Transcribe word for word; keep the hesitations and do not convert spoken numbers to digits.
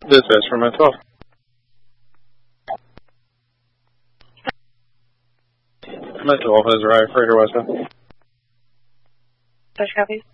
Dispatch from my twelve. My twelve has arrived, Freighter Westbound. Push copies.